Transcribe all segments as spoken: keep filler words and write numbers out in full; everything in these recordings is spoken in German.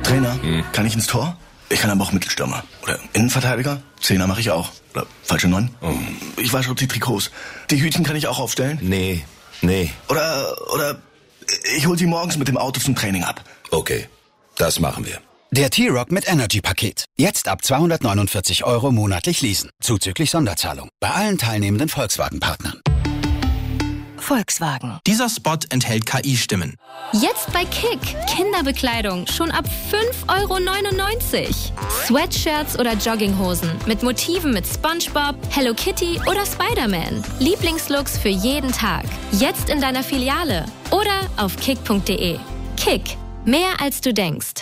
Trainer, hm. kann ich ins Tor? Ich kann aber auch Mittelstürmer. Oder Innenverteidiger? Zehner mache ich auch. Oder falsche Neun? Oh. Ich wasche die Trikots. Die Hütchen kann ich auch aufstellen? Nee, nee. Oder, oder ich hol sie morgens mit dem Auto zum Training ab. Okay, das machen wir. Der T-Rock mit Energy-Paket. Jetzt ab zweihundertneunundvierzig Euro monatlich leasen. Zuzüglich Sonderzahlung. Bei allen teilnehmenden Volkswagen-Partnern. Volkswagen. Dieser Spot enthält K I-Stimmen. Jetzt bei Kick. Kinderbekleidung schon ab fünf Euro neunundneunzig. Sweatshirts oder Jogginghosen mit Motiven mit SpongeBob, Hello Kitty oder Spider-Man. Lieblingslooks für jeden Tag. Jetzt in deiner Filiale oder auf kick punkt de. Kick. Mehr als du denkst.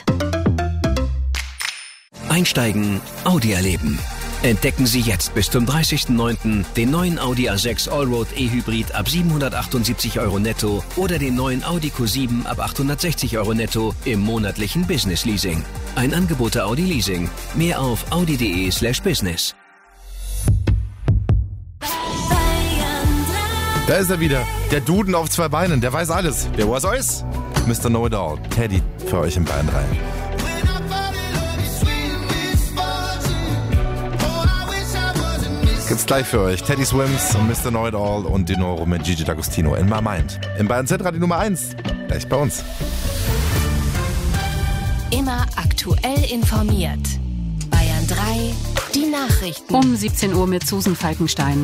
Einsteigen, Audi erleben. Entdecken Sie jetzt bis zum dreißigsten neunten den neuen Audi A sechs Allroad E-Hybrid ab siebenhundertachtundsiebzig Euro netto oder den neuen Audi Q sieben ab achthundertsechzig Euro netto im monatlichen Business Leasing. Ein Angebot der Audi Leasing. Mehr auf audi punkt de slash business. Da ist er wieder, der Duden auf zwei Beinen, der weiß alles. Der weiß alles. Mister Know It All, Teddy für euch in Bayern drei. Gibt's gleich für euch. Teddy Swims und Mister Know It All und Di Noro mit Gigi D'Agostino in My Mind. Im Bayern Z-Radio Nummer eins. Gleich bei uns. Immer aktuell informiert. Bayern drei, die Nachrichten. Um siebzehn Uhr mit Susan Falkenstein.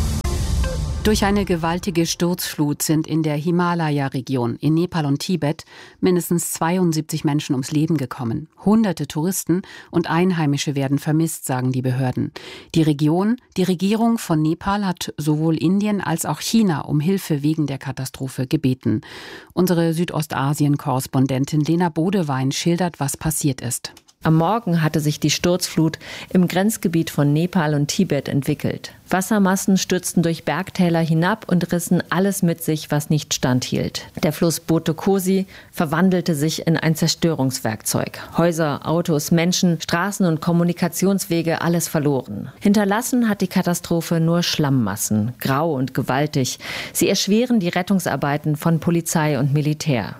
Durch eine gewaltige Sturzflut sind in der Himalaya-Region in Nepal und Tibet mindestens zweiundsiebzig Menschen ums Leben gekommen. Hunderte Touristen und Einheimische werden vermisst, sagen die Behörden. Die Region, die Regierung von Nepal hat sowohl Indien als auch China um Hilfe wegen der Katastrophe gebeten. Unsere Südostasien-Korrespondentin Lena Bodewein schildert, was passiert ist. Am Morgen hatte sich die Sturzflut im Grenzgebiet von Nepal und Tibet entwickelt. Wassermassen stürzten durch Bergtäler hinab und rissen alles mit sich, was nicht standhielt. Der Fluss Boto Kosi verwandelte sich in ein Zerstörungswerkzeug. Häuser, Autos, Menschen, Straßen und Kommunikationswege, alles verloren. Hinterlassen hat die Katastrophe nur Schlammmassen, grau und gewaltig. Sie erschweren die Rettungsarbeiten von Polizei und Militär.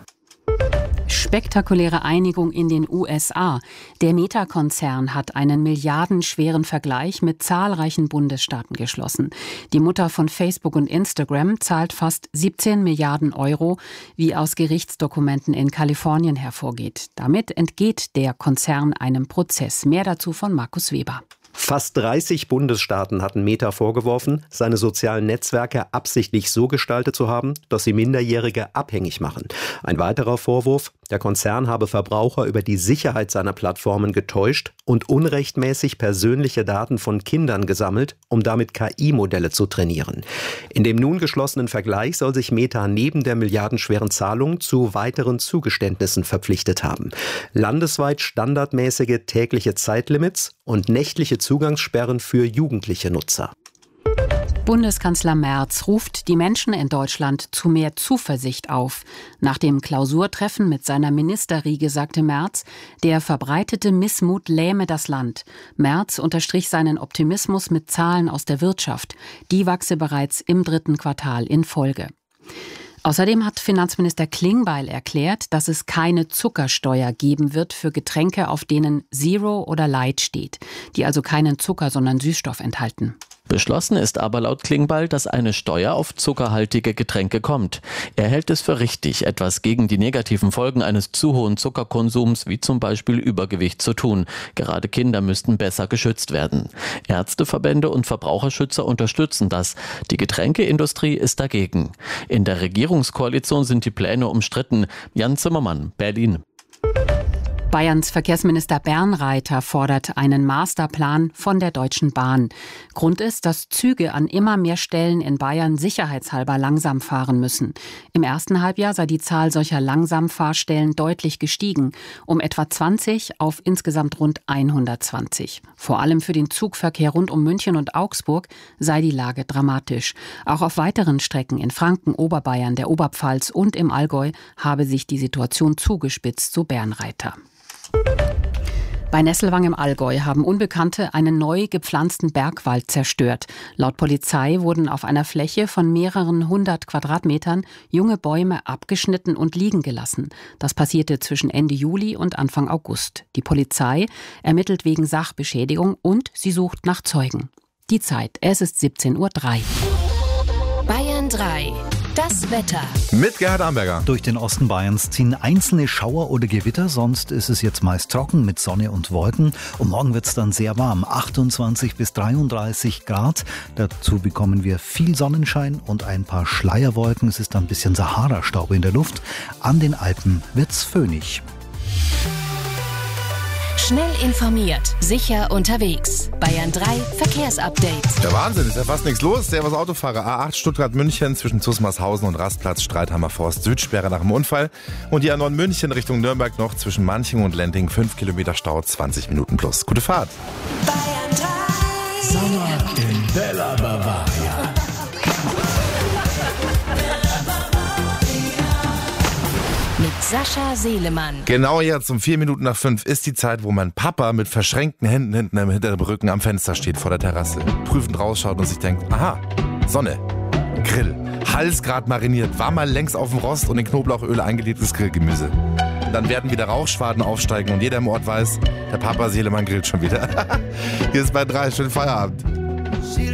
Spektakuläre Einigung in den U S A. Der Meta-Konzern hat einen milliardenschweren Vergleich mit zahlreichen Bundesstaaten geschlossen. Die Mutter von Facebook und Instagram zahlt fast siebzehn Milliarden Euro, wie aus Gerichtsdokumenten in Kalifornien hervorgeht. Damit entgeht der Konzern einem Prozess. Mehr dazu von Markus Weber. Fast dreißig Bundesstaaten hatten Meta vorgeworfen, seine sozialen Netzwerke absichtlich so gestaltet zu haben, dass sie Minderjährige abhängig machen. Ein weiterer Vorwurf, der Konzern habe Verbraucher über die Sicherheit seiner Plattformen getäuscht und unrechtmäßig persönliche Daten von Kindern gesammelt, um damit K I-Modelle zu trainieren. In dem nun geschlossenen Vergleich soll sich Meta neben der milliardenschweren Zahlung zu weiteren Zugeständnissen verpflichtet haben. Landesweit standardmäßige tägliche Zeitlimits und nächtliche Zugangssperren für jugendliche Nutzer. Bundeskanzler Merz ruft die Menschen in Deutschland zu mehr Zuversicht auf. Nach dem Klausurtreffen mit seiner Ministerriege sagte Merz, der verbreitete Missmut lähme das Land. Merz unterstrich seinen Optimismus mit Zahlen aus der Wirtschaft. Die wachse bereits im dritten Quartal in Folge. Außerdem hat Finanzminister Klingbeil erklärt, dass es keine Zuckersteuer geben wird für Getränke, auf denen Zero oder Light steht, die also keinen Zucker, sondern Süßstoff enthalten. Beschlossen ist aber laut Klingbeil, dass eine Steuer auf zuckerhaltige Getränke kommt. Er hält es für richtig, etwas gegen die negativen Folgen eines zu hohen Zuckerkonsums, wie zum Beispiel Übergewicht, zu tun. Gerade Kinder müssten besser geschützt werden. Ärzteverbände und Verbraucherschützer unterstützen das. Die Getränkeindustrie ist dagegen. In der Regierungskoalition sind die Pläne umstritten. Jan Zimmermann, Berlin. Bayerns Verkehrsminister Bernreiter fordert einen Masterplan von der Deutschen Bahn. Grund ist, dass Züge an immer mehr Stellen in Bayern sicherheitshalber langsam fahren müssen. Im ersten Halbjahr sei die Zahl solcher Langsamfahrstellen deutlich gestiegen, um etwa zwanzig auf insgesamt rund hundertzwanzig. Vor allem für den Zugverkehr rund um München und Augsburg sei die Lage dramatisch. Auch auf weiteren Strecken in Franken, Oberbayern, der Oberpfalz und im Allgäu habe sich die Situation zugespitzt, so Bernreiter. Bei Nesselwang im Allgäu haben Unbekannte einen neu gepflanzten Bergwald zerstört. Laut Polizei wurden auf einer Fläche von mehreren hundert Quadratmetern junge Bäume abgeschnitten und liegen gelassen. Das passierte zwischen Ende Juli und Anfang August. Die Polizei ermittelt wegen Sachbeschädigung und sie sucht nach Zeugen. Die Zeit, es ist siebzehn Uhr drei. Bayern drei. Das Wetter. Mit Gerhard Amberger. Durch den Osten Bayerns ziehen einzelne Schauer oder Gewitter, sonst ist es jetzt meist trocken mit Sonne und Wolken. Und morgen wird es dann sehr warm, achtundzwanzig bis dreiunddreißig Grad. Dazu bekommen wir viel Sonnenschein und ein paar Schleierwolken. Es ist dann ein bisschen Sahara-Staub in der Luft. An den Alpen wird's föhnig. Schnell informiert, sicher unterwegs. Bayern drei Verkehrsupdate. Der Wahnsinn, ist ja fast nichts los. Servus Autofahrer. A acht Stuttgart-München zwischen Zusmarshausen und Rastplatz Streithamer Forst Südsperre nach dem Unfall. Und die A neun München Richtung Nürnberg noch zwischen Manching und Lenting fünf Kilometer Stau, zwanzig Minuten plus. Gute Fahrt. Bayern drei. Sommer in Bella Bavaria. Mit Sascha Seelemann. Genau jetzt um vier Minuten nach fünf ist die Zeit, wo mein Papa mit verschränkten Händen hinten im hinter dem Rücken am Fenster steht vor der Terrasse, prüfend rausschaut und sich denkt, aha, Sonne, Grill, Halsgrad mariniert, war mal längs auf dem Rost und in Knoblauchöl eingelegtes Grillgemüse. Dann werden wieder Rauchschwaden aufsteigen und jeder im Ort weiß, der Papa Seelemann grillt schon wieder. Hier ist bei drei, schönen Feierabend.